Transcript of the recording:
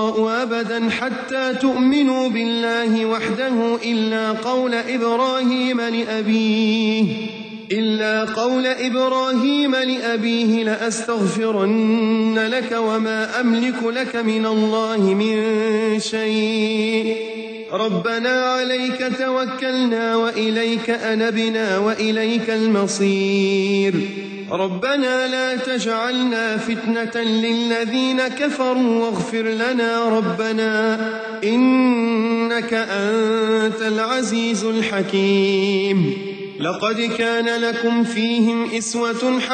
البغضاء أبدا حتى تؤمنوا بالله وحده إلا قول إبراهيم لأبيه لأستغفرن لك وما أملك لك من الله من شيء ربنا عليك توكلنا وإليك أنبنا وإليك المصير ربنا لا تجعلنا فتنة للذين كفروا واغفر لنا ربنا إنك أنت العزيز الحكيم لقد كان لكم فيهم أسوة